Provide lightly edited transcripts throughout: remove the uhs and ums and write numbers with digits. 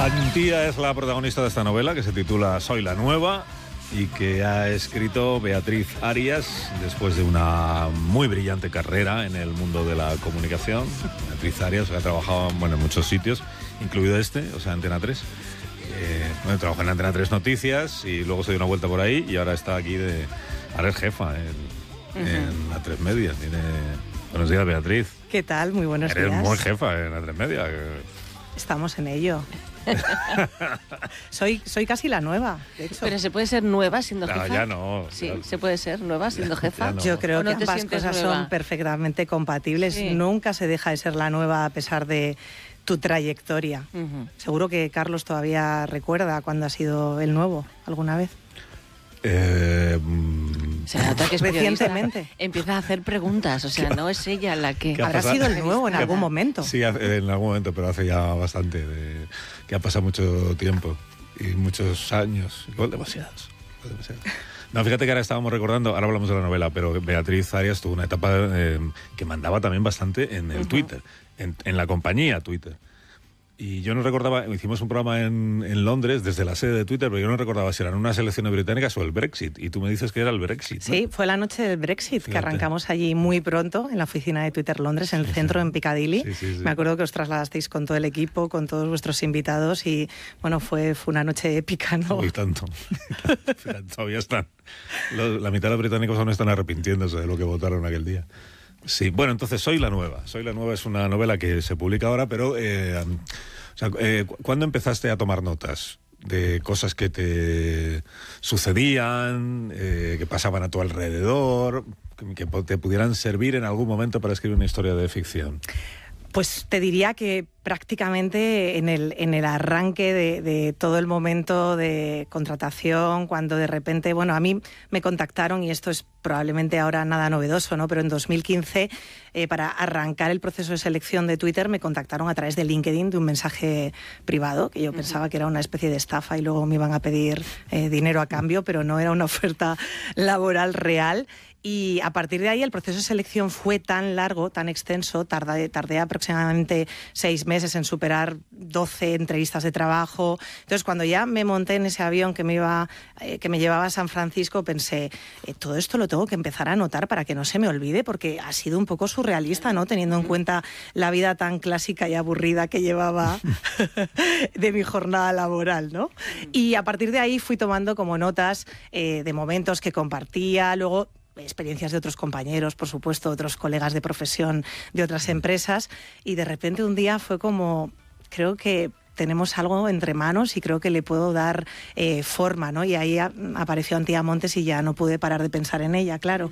Antía es la protagonista de esta novela que se titula Soy la Nueva y que ha escrito Beatriz Arias después de una muy brillante carrera en el mundo de la comunicación. Beatriz Arias ha trabajado en muchos sitios, incluido Antena 3. Trabajó en Antena 3 Noticias y luego se dio una vuelta por ahí y ahora está aquí ahora es jefa en A3 Media. Buenos días, Beatriz. ¿Qué tal? Muy buenos días. Eres muy jefa en A3 Media. Estamos en ello. Soy casi la nueva, de hecho. Pero ¿se puede ser nueva siendo jefa? No, ya no. Sí, ¿se puede ser nueva siendo jefa? No. Yo creo que no ambas cosas son perfectamente compatibles. Sí. Nunca se deja de ser la nueva a pesar de tu trayectoria. Seguro que Carlos todavía recuerda cuando ha sido el nuevo alguna vez. Se nota que es recientemente. periodista. Empieza a hacer preguntas, o sea, no es ella la que... Habrá sido el nuevo en algún momento. Sí, en algún momento, pero hace ya bastante, que ha pasado mucho tiempo y muchos años, igual demasiados. No, fíjate que ahora estábamos recordando, ahora hablamos de la novela, pero Beatriz Arias tuvo una etapa que mandaba también bastante en el Twitter, en la compañía Twitter. Y yo no recordaba, hicimos un programa en Londres desde la sede de Twitter, pero yo no recordaba si eran unas elecciones británicas o el Brexit. Y tú me dices que era el Brexit, ¿no? Sí, fue la noche del Brexit, Fíjate. Que arrancamos allí muy pronto en la oficina de Twitter Londres, en el centro, en Piccadilly. Sí. Me acuerdo que os trasladasteis con todo el equipo, con todos vuestros invitados y, bueno, fue una noche épica, ¿no? Y tanto. Todavía están. La mitad de los británicos aún están arrepintiéndose de lo que votaron aquel día. Sí, bueno, entonces Soy la Nueva. Soy la Nueva es una novela que se publica ahora, pero ¿cuándo empezaste a tomar notas de cosas que te sucedían, que pasaban a tu alrededor, que te pudieran servir en algún momento para escribir una historia de ficción? Pues te diría que prácticamente en el arranque de todo el momento de contratación, cuando de repente, a mí me contactaron, y esto es probablemente ahora nada novedoso, ¿no? Pero en 2015, para arrancar el proceso de selección de Twitter, me contactaron a través de LinkedIn, de un mensaje privado, que yo pensaba que era una especie de estafa y luego me iban a pedir dinero a cambio, pero no era una oferta laboral real. Y a partir de ahí el proceso de selección fue tan largo, tan extenso, tardé aproximadamente 6 meses en superar 12 entrevistas de trabajo. Entonces, cuando ya me monté en ese avión que me llevaba a San Francisco, pensé, todo esto lo tengo que empezar a anotar para que no se me olvide, porque ha sido un poco surrealista, ¿no? Teniendo en cuenta la vida tan clásica y aburrida que llevaba de mi jornada laboral, ¿no? Y a partir de ahí fui tomando como notas de momentos que compartía, luego experiencias de otros compañeros, por supuesto, otros colegas de profesión de otras empresas, y de repente un día fue como, creo que tenemos algo entre manos y creo que le puedo dar forma, ¿no? Y ahí apareció Antía Montes y ya no pude parar de pensar en ella, claro.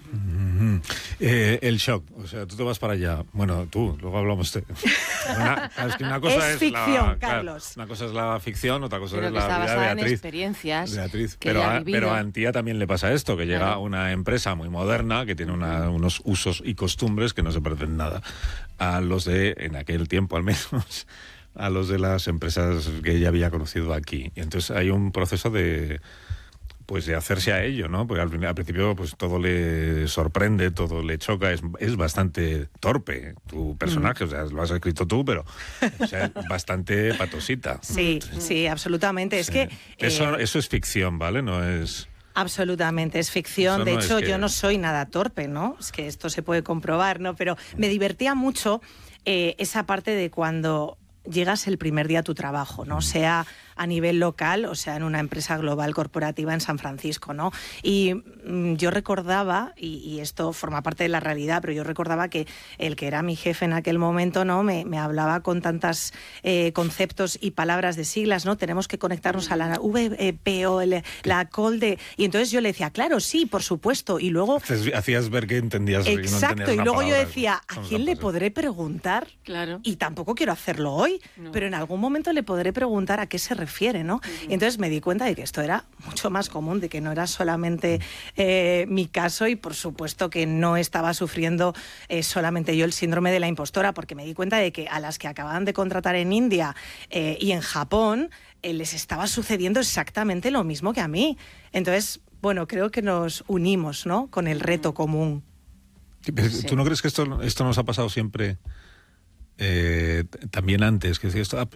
El shock, o sea, tú te vas para allá. Bueno, tú, luego hablamos de... Una cosa es ficción, Carlos. Una cosa es la ficción, otra cosa Pero es que la está vida de basada en Beatriz. experiencias que ella ha vivido. Pero a Antía también le pasa esto, que llega Claro. una empresa muy moderna que tiene unos usos y costumbres que no se parecen nada a los de, en aquel tiempo al menos, a los de las empresas que ella había conocido aquí. Y entonces hay un proceso de hacerse a ello, ¿no? Porque al principio pues todo le sorprende, todo le choca, es bastante torpe tu personaje, o sea, lo has escrito tú, pero es bastante patosita. Sí, absolutamente. Es que eso es ficción, ¿vale? No es... Absolutamente, es ficción. De hecho, yo no soy nada torpe, ¿no? Es que esto se puede comprobar, ¿no? Pero me divertía mucho esa parte de cuando llegas el primer día a tu trabajo, ¿no? Sea a nivel local o sea en una empresa global corporativa en San Francisco, ¿no? Y yo recordaba, y esto forma parte de la realidad, pero yo recordaba que el que era mi jefe en aquel momento, ¿no? Me hablaba con tantos conceptos y palabras de siglas, ¿no? Tenemos que conectarnos a la VPO, la call de... Y entonces yo le decía, claro, sí, por supuesto, y luego... Hacías ver que entendías. Exacto, y luego yo decía, ¿a quién le podré podré preguntar? Claro. Y tampoco quiero hacerlo hoy, pero en algún momento le podré preguntar a qué se refiere, ¿no? Y entonces me di cuenta de que esto era mucho más común, de que no era solamente mi caso, y por supuesto que no estaba sufriendo solamente yo el síndrome de la impostora, porque me di cuenta de que a las que acababan de contratar en India y en Japón les estaba sucediendo exactamente lo mismo que a mí. Entonces, bueno, creo que nos unimos, ¿no?, con el reto común. ¿Tú no crees que esto nos ha pasado siempre también antes, que esto,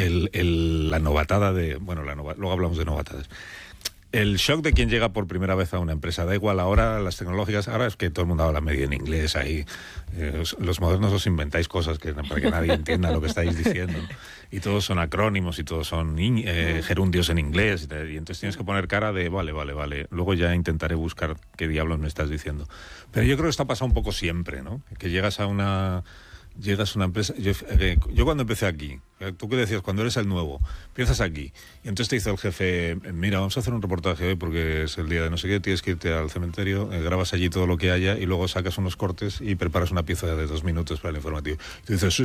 la novatada de... Bueno, luego hablamos de novatadas. El shock de quien llega por primera vez a una empresa, da igual ahora, las tecnológicas, ahora es que todo el mundo habla medio en inglés ahí, los modernos os inventáis cosas para que nadie entienda lo que estáis diciendo, y todos son acrónimos y todos son gerundios en inglés, y entonces tienes que poner cara de vale, luego ya intentaré buscar qué diablos me estás diciendo. Pero yo creo que esto ha pasado un poco siempre, ¿no? Que llegas a una empresa... Yo cuando empecé aquí, tú que decías, cuando eres el nuevo, empiezas aquí, y entonces te dice el jefe, mira, vamos a hacer un reportaje hoy porque es el día de no sé qué, tienes que irte al cementerio, grabas allí todo lo que haya y luego sacas unos cortes y preparas una pieza de 2 minutos para el informativo. Y tú dices,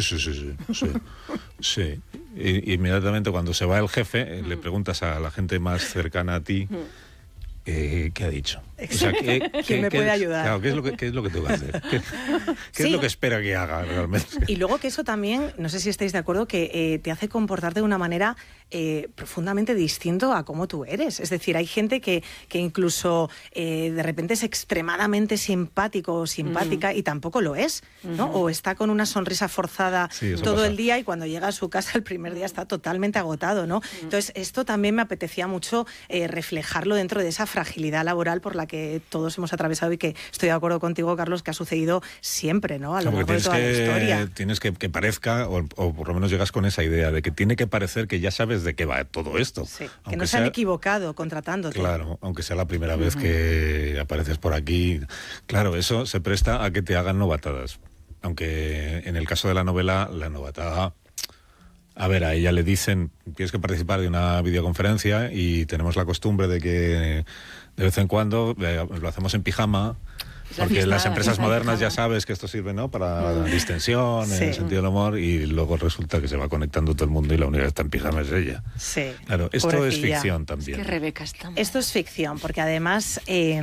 sí. Y inmediatamente cuando se va el jefe, le preguntas a la gente más cercana a ti, ¿qué ha dicho? O sea, ¿quién me puede ayudar? Claro, ¿qué es lo que tengo que hacer? ¿Qué es lo que espera que haga realmente? Y luego que eso también, no sé si estáis de acuerdo, que te hace comportarte de una manera profundamente distinto a cómo tú eres. Es decir, hay gente que incluso de repente es extremadamente simpático o simpática y tampoco lo es, ¿no? O está con una sonrisa forzada todo el día y cuando llega a su casa el primer día está totalmente agotado, ¿no? Entonces, esto también me apetecía mucho reflejarlo dentro de esa fragilidad laboral por la que todos hemos atravesado y que estoy de acuerdo contigo, Carlos, que ha sucedido siempre, ¿no? A lo largo de toda la historia. Tienes que parezca, o por lo menos llegas con esa idea de que tiene que parecer que ya sabes de qué va todo esto. Sí, que no se han equivocado contratándote. Claro, aunque sea la primera vez que apareces por aquí. Claro, eso se presta a que te hagan novatadas. Aunque en el caso de la novela, la novatada... A ver, a ella le dicen, tienes que participar de una videoconferencia y tenemos la costumbre de que de vez en cuando lo hacemos en pijama, porque las empresas modernas ya sabes que esto sirve, ¿no? Para la distensión, en el sentido del humor, y luego resulta que se va conectando todo el mundo y la única que está en pijama es ella. Sí. Claro, esto pobrecilla. Es ficción también. Es que Rebeca está mal. Esto es ficción, porque además...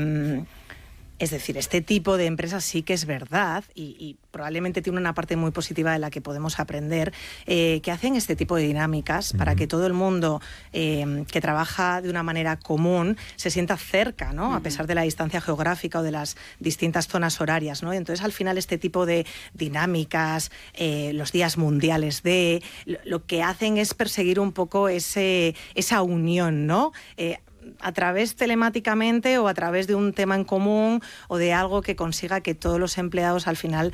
Es decir, este tipo de empresas sí que es verdad y probablemente tiene una parte muy positiva de la que podemos aprender, que hacen este tipo de dinámicas para que todo el mundo que trabaja de una manera común se sienta cerca, ¿no? A pesar de la distancia geográfica o de las distintas zonas horarias, ¿no? Y entonces, al final, este tipo de dinámicas, los días mundiales lo que hacen es perseguir un poco esa unión, ¿no? A través telemáticamente o a través de un tema en común o de algo que consiga que todos los empleados al final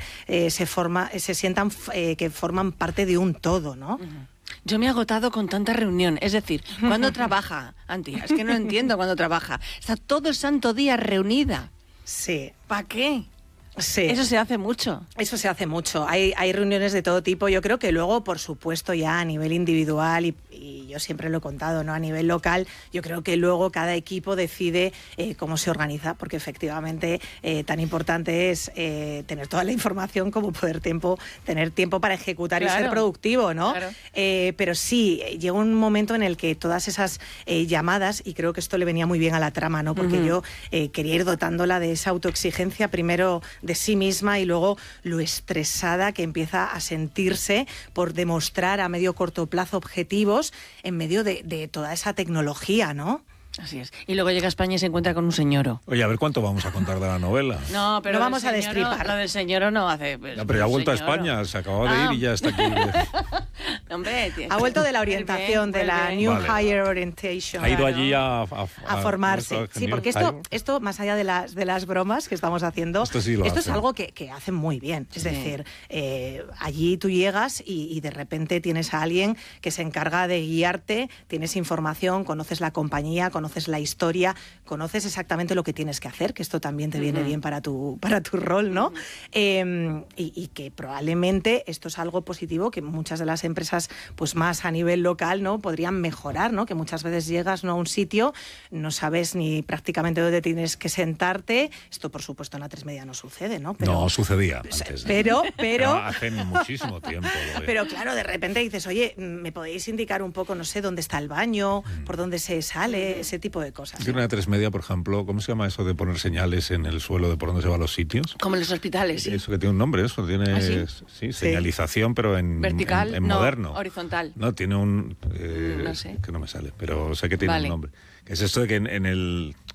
se sientan que forman parte de un todo, ¿no? Yo me he agotado con tanta reunión. Es decir, ¿cuándo trabaja, Antía? Es que no entiendo cuándo trabaja. Está todo el santo día reunida. Sí. ¿Para qué? Sí. Eso se hace mucho. Eso se hace mucho. Hay reuniones de todo tipo. Yo creo que luego, por supuesto, ya a nivel individual, y yo siempre lo he contado, ¿no? A nivel local, yo creo que luego cada equipo decide cómo se organiza, porque efectivamente tan importante es tener toda la información como tener tiempo para ejecutar y ser productivo, ¿no? Claro. Pero sí, llega un momento en el que todas esas llamadas, y creo que esto le venía muy bien a la trama, ¿no? Porque yo quería ir dotándola de esa autoexigencia, primero de sí misma y luego lo estresada que empieza a sentirse por demostrar a medio corto plazo objetivos en medio de toda esa tecnología, ¿no? Así es. Y luego llega a España y se encuentra con un señoro. Oye, a ver cuánto vamos a contar de la novela. No, pero no vamos a destripar. Lo del señoro no hace... Pues, no, pero ya ha vuelto a España, se acababa de ir y ya está aquí. Hombre, ha vuelto de la orientación, de la New Higher Orientation. Ha ido allí a formarse. Sí, porque esto más allá de las bromas que estamos haciendo, esto es algo que hacen muy bien. Es decir, allí tú llegas y de repente tienes a alguien que se encarga de guiarte, tienes información, conoces la compañía, conoces la historia, conoces exactamente lo que tienes que hacer, que esto también te viene bien para tu rol, ¿no? Y que probablemente esto es algo positivo que muchas de las empresas, pues más a nivel local, ¿no? Podrían mejorar, ¿no? Que muchas veces llegas, ¿no? A un sitio, no sabes ni prácticamente dónde tienes que sentarte. Esto, por supuesto, en A3 Media no sucede, ¿no? No sucedía antes. Pero hace muchísimo tiempo. Pero claro, de repente dices, oye, ¿me podéis indicar un poco, no sé, dónde está el baño, por dónde se sale, ese tipo de cosas? Tiene una A3 Media, por ejemplo, ¿cómo se llama eso de poner señales en el suelo de por dónde se van los sitios? Como en los hospitales, sí. Eso que tiene un nombre, eso tiene señalización, pero en vertical, en moderno. Horizontal. No, tiene un no sé. que no me sale, pero sé que tiene un nombre. Es esto de que en el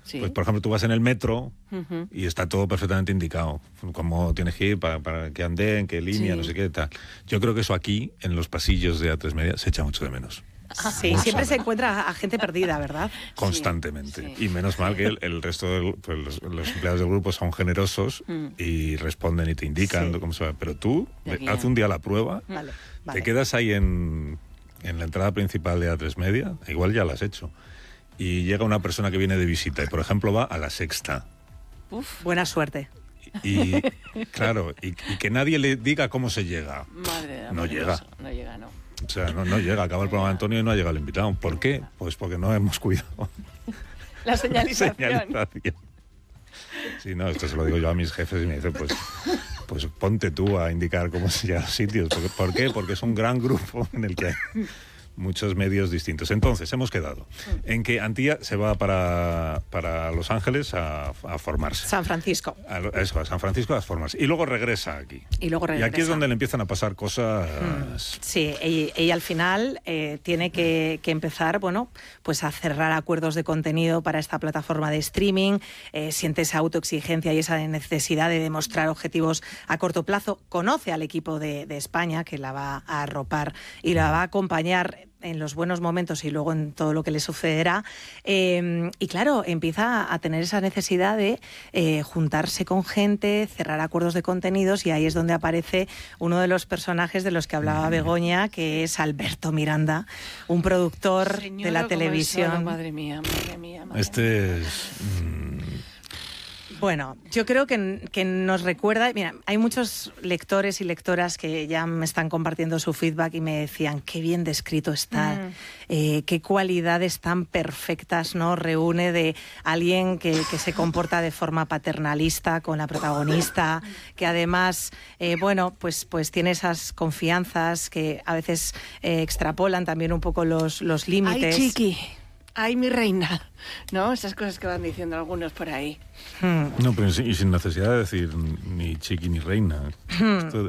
Sí. Pues, por ejemplo, tú vas en el metro y está todo perfectamente indicado. Cómo tienes que ir, para qué andén, qué línea, Sí. no sé qué, tal. Yo creo que eso aquí, en los pasillos de A3 Media, se echa mucho de menos. Sí, siempre se encuentra a gente perdida, ¿verdad? Constantemente. Sí. Y menos mal que el resto de los empleados del grupo son generosos y responden y te indican cómo se va. Pero tú, haz un día la prueba, Vale. te quedas ahí en la entrada principal de A3 Media, igual ya la has hecho, y llega una persona que viene de visita y, por ejemplo, va a La Sexta. Buena suerte. Y claro, y que nadie le diga cómo se llega. Madre No llega. No llega, no. O sea, no llega. Acaba el programa de Antonio y no ha llegado el invitado. ¿Por qué? Pues porque no hemos cuidado. La señalización. Señalización. Sí, no, esto se lo digo yo a mis jefes y me dicen, pues ponte tú a indicar cómo se llega a los sitios. ¿Por qué? Porque es un gran grupo en el que hay muchos medios distintos. Entonces, hemos quedado en que Antía se va para Los Ángeles a formarse. San Francisco. A San Francisco a formarse. Y luego regresa aquí. Y luego regresa. Y aquí es donde le empiezan a pasar cosas... Sí, ella al final tiene que empezar, bueno, pues a cerrar acuerdos de contenido para esta plataforma de streaming, siente esa autoexigencia y esa necesidad de demostrar objetivos a corto plazo, conoce al equipo de España que la va a arropar y la va a acompañar en los buenos momentos y luego en todo lo que le sucederá. Y claro, empieza a tener esa necesidad de juntarse con gente, cerrar acuerdos de contenidos, y ahí es donde aparece uno de los personajes de los que hablaba Begoña, que es Alberto Miranda, un productor de la televisión. Madre mía, madre mía. Madre Este es... Bueno, yo creo que nos recuerda... Mira, hay muchos lectores y lectoras que ya me están compartiendo su feedback y me decían qué bien descrito está, qué cualidades tan perfectas, ¿no? Reúne de alguien que se comporta de forma paternalista con la protagonista, que además, bueno, pues tiene esas confianzas que a veces extrapolan también un poco los límites. ¡Ay, chiqui! ¡Ay, mi reina! ¿No? Esas cosas que van diciendo algunos por ahí. No, pero y sin necesidad de decir ni chiqui ni reina. Esto,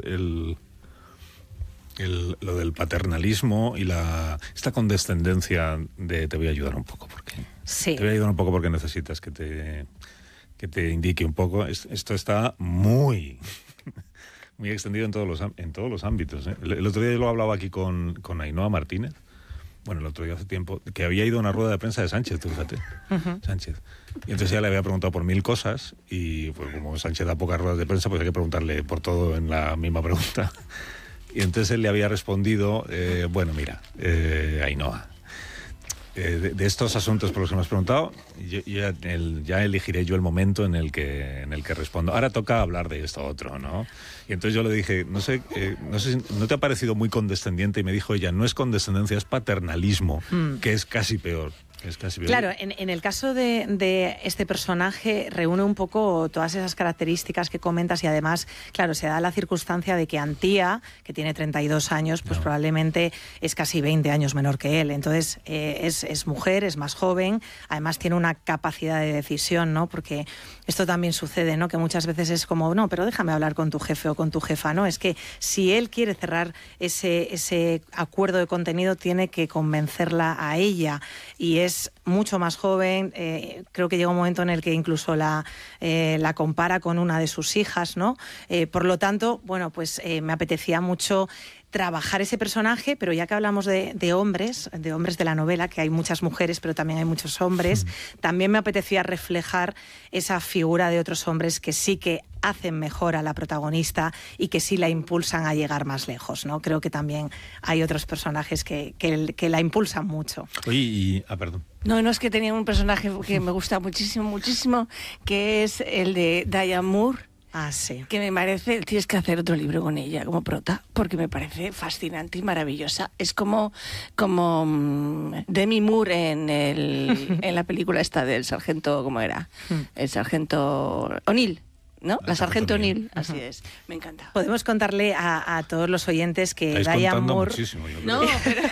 lo del paternalismo y esta condescendencia de te voy a ayudar un poco porque Sí. te voy a ayudar un poco porque necesitas que te indique un poco. Esto está muy muy extendido en todos los ámbitos. El otro día yo lo hablaba aquí con Ainhoa Martínez. Bueno, el otro día hace tiempo, que había ido a una rueda de prensa de Sánchez, tú fíjate, Sánchez. Y entonces ella le había preguntado por 1000 cosas y pues como Sánchez da pocas ruedas de prensa, pues hay que preguntarle por todo en la misma pregunta. Y entonces él le había respondido, bueno, mira, Ainhoa, de estos asuntos por los que me has preguntado, ya elegiré yo el momento en el que respondo. Ahora toca hablar de esto otro, ¿no? Y entonces yo le dije, no sé si no te ha parecido muy condescendiente, y me dijo ella, no es condescendencia, es paternalismo, que es casi peor. Claro, en el caso de este personaje reúne un poco todas esas características que comentas y además, claro, se da la circunstancia de que Antía, que tiene 32 años, pues probablemente es casi 20 años menor que él. Entonces es mujer, es más joven, además tiene una capacidad de decisión, ¿no? Porque esto también sucede, ¿no? Que muchas veces es como, no, pero déjame hablar con tu jefe o con tu jefa, ¿no? Es que si él quiere cerrar ese acuerdo de contenido, tiene que convencerla a ella, y es mucho más joven, creo que llega un momento en el que incluso la compara con una de sus hijas, ¿no? Por lo tanto, bueno, pues me apetecía mucho trabajar ese personaje, pero ya que hablamos de hombres de la novela, que hay muchas mujeres, pero también hay muchos hombres, también me apetecía reflejar esa figura de otros hombres que sí que hacen mejor a la protagonista y que sí la impulsan a llegar más lejos, ¿no? Creo que también hay otros personajes que la impulsan mucho. Oye, perdón. No, es que tenía un personaje que me gusta muchísimo, muchísimo, que es el de Diane Moore. Ah, sí. Que me parece, tienes que hacer otro libro con ella como prota, porque me parece fascinante y maravillosa. Es como Demi Moore en la película esta del sargento, ¿cómo era? El sargento O'Neill, ¿no? La sargento O'Neill, así es. Me encanta. Podemos contarle a todos los oyentes que Estáis Diane contando Moore... muchísimo, yo creo. No, pero...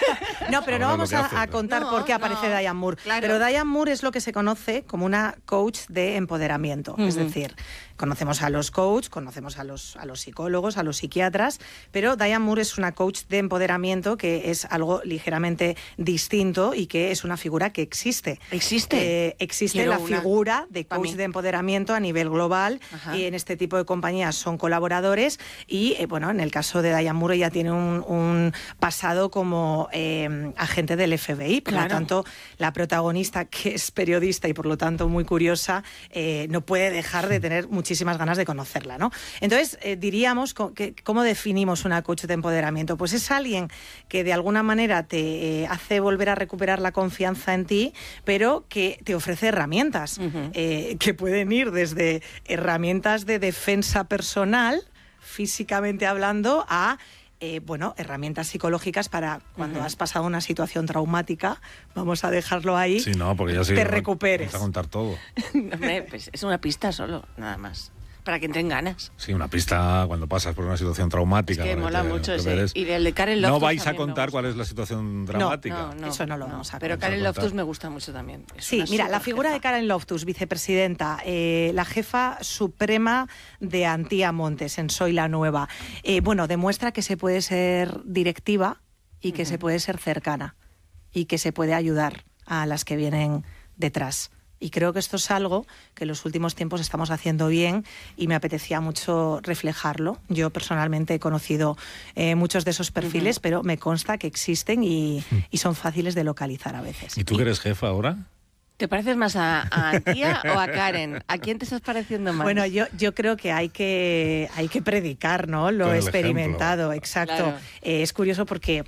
No, pero no Ahora vamos lo que hace, a pero- contar No, por qué aparece no, Diane Moore. claro. Pero Diane Moore es lo que se conoce como una coach de empoderamiento. Es decir, conocemos a los coaches, conocemos a los psicólogos, a los psiquiatras, pero Diane Moore es una coach de empoderamiento que es algo ligeramente distinto y que es una figura que existe. ¿Existe? Existe Quiero la una, figura de pa' coach mí. de empoderamiento a nivel global. Ajá. Y en este tipo de compañías son colaboradores y, bueno, en el caso de Diane Moore ya tiene un pasado como agente del FBI. Por lo Claro. tanto, la protagonista, que es periodista y por lo tanto muy curiosa, no puede dejar de tener muchísimas ganas de conocerla, ¿no? Entonces, diríamos, ¿cómo definimos una coach de empoderamiento? Pues es alguien que de alguna manera te hace volver a recuperar la confianza en ti, pero que te ofrece herramientas, que pueden ir desde herramientas de defensa personal, físicamente hablando, a herramientas psicológicas para cuando has pasado una situación traumática, vamos a dejarlo ahí, Sí, no, porque ya sí. te recuperes. Vamos a contar todo. Hombre, pues es una pista solo, nada más. Para que entren ganas. Sí, una pista cuando pasas por una situación traumática. Es que para mola te mucho ese. recuperes. Y el de Karen No Loftus vais a también me contar gusta. cuál es la situación dramática. Eso no lo vamos a Pero contar. Karen Loftus me gusta mucho también. Es Sí, una mira, la superjefa. figura de Karen Loftus, vicepresidenta, la jefa suprema de Antía Montes en Soy la Nueva, demuestra que se puede ser directiva y que se puede ser cercana y que se puede ayudar a las que vienen detrás. Y creo que esto es algo que en los últimos tiempos estamos haciendo bien y me apetecía mucho reflejarlo. Yo personalmente he conocido muchos de esos perfiles, pero me consta que existen y son fáciles de localizar a veces. ¿Y tú que eres jefa ahora? ¿Te pareces más a Antía o a Karen? ¿A quién te estás pareciendo más? Bueno, yo creo que hay que predicar, ¿no? Lo Con el experimentado, ejemplo. exacto. Claro. Es curioso porque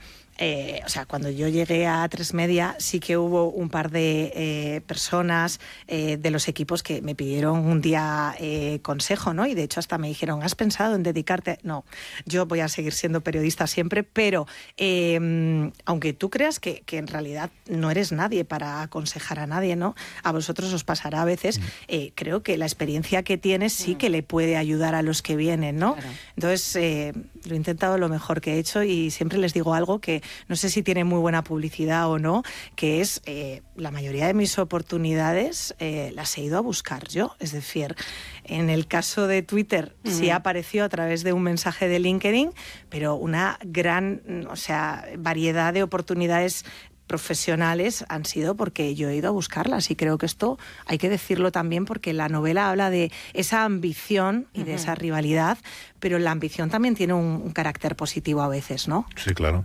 cuando yo llegué a A3 Media sí que hubo un par de personas de los equipos que me pidieron un día consejo, ¿no? Y de hecho hasta me dijeron, ¿has pensado en dedicarte? No, yo voy a seguir siendo periodista siempre, pero aunque tú creas que en realidad no eres nadie para aconsejar a nadie, ¿no? A vosotros os pasará a veces, creo que la experiencia que tienes sí que le puede ayudar a los que vienen, ¿no? Claro. Entonces, lo he intentado lo mejor que he hecho y siempre les digo algo que no sé si tiene muy buena publicidad o no, que es la mayoría de mis oportunidades las he ido a buscar yo. Es decir, en el caso de Twitter sí apareció a través de un mensaje de LinkedIn, pero una gran, variedad de oportunidades profesionales han sido porque yo he ido a buscarlas y creo que esto hay que decirlo también porque la novela habla de esa ambición y de esa rivalidad, pero la ambición también tiene un carácter positivo a veces, ¿no? Sí, claro.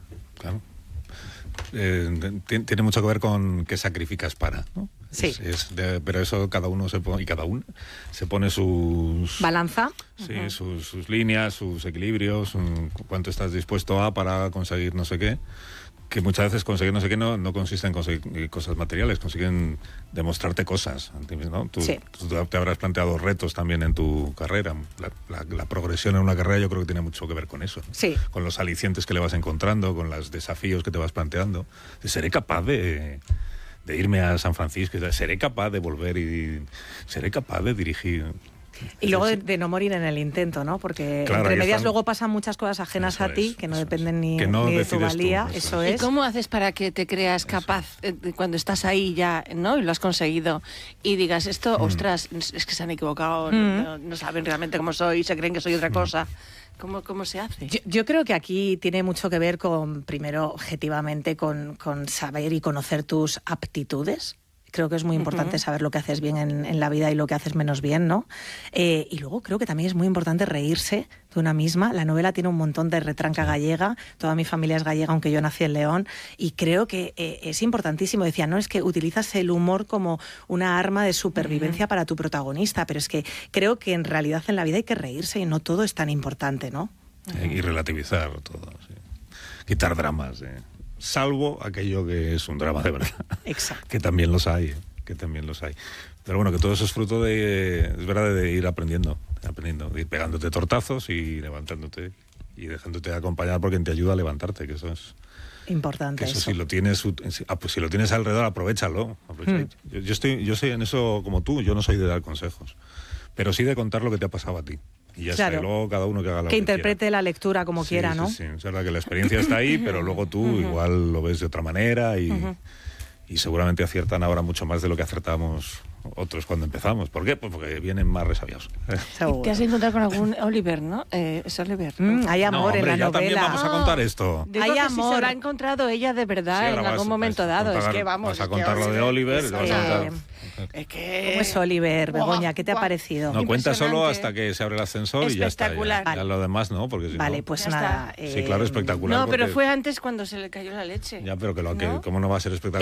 Tiene mucho que ver con qué sacrificas para, ¿no? Sí. Pero eso cada uno se pone, y cada una se pone sus... Balanza. Sí, sus líneas, sus equilibrios, cuánto estás dispuesto a para conseguir no sé qué. Que muchas veces conseguir no sé qué no consiste en conseguir cosas materiales, consiguen demostrarte cosas, ¿no? Tú te habrás planteado retos también en tu carrera. La progresión en una carrera yo creo que tiene mucho que ver con eso, ¿no? Sí. Con los alicientes que le vas encontrando, con los desafíos que te vas planteando. ¿Seré capaz de irme a San Francisco? ¿Seré capaz de volver y seré capaz de dirigir? Y luego de no morir en el intento, ¿no? Porque Claro, entre ahí medias están. luego pasan muchas cosas ajenas Eso a ti es, que no eso dependen es. ni, Que no ni de tu decides tú, valía. eso Eso ¿Y es. cómo haces para que te creas capaz cuando estás ahí ya, ¿no? Y lo has conseguido y digas esto, ostras, es que se han equivocado, no saben realmente cómo soy, se creen que soy otra cosa. ¿Cómo se hace? Yo creo que aquí tiene mucho que ver con, primero, objetivamente, con saber y conocer tus aptitudes. Creo que es muy importante saber lo que haces bien en la vida y lo que haces menos bien, ¿no? Y luego creo que también es muy importante reírse de una misma. La novela tiene un montón de retranca gallega. Toda mi familia es gallega, aunque yo nací en León. Y creo que es importantísimo. Decía, no, es que utilizas el humor como una arma de supervivencia para tu protagonista. Pero es que creo que en realidad en la vida hay que reírse y no todo es tan importante, ¿no? Y relativizar todo, sí. Quitar dramas, salvo aquello que es un drama de verdad. Exacto. Que también los hay, Pero bueno, que todo eso es fruto es verdad, de ir aprendiendo, de ir pegándote tortazos y levantándote y dejándote acompañar porque te ayuda a levantarte, que eso es Importante que eso. eso. Si lo tienes alrededor, aprovéchalo. Yo soy en eso como tú, yo no soy de dar consejos, pero sí de contar lo que te ha pasado a ti. Y ya está, y luego cada uno que haga lo que interprete quiera. la lectura como quiera, ¿no? Sí, es verdad que la experiencia está ahí, pero luego tú igual lo ves de otra manera y seguramente aciertan ahora mucho más de lo que acertábamos otros cuando empezamos. ¿Por qué? Pues porque vienen más resabiados. Te has encontrado con algún Oliver, ¿no? Es Oliver. Hay amor no, hombre, en la ya también novela. vamos a contar esto. Digo Hay que amor. si se habrá encontrado ella de verdad Sí, en ahora algún momento vas a dado. contar- Es que vamos. vas a es que contar lo de Oliver y vas a contar. Es que... ¿Cómo es Oliver, Begoña? ¿Qué te ha parecido? No, cuenta solo Impresionante. hasta que se abre el ascensor y ya está. Espectacular. Ya lo demás no, porque si Vale, no... pues Ya nada. está. Sí, claro, espectacular. No, pero porque- fue antes cuando se le cayó la leche. Ya, pero que ¿No? ¿cómo no va a ser espectacular?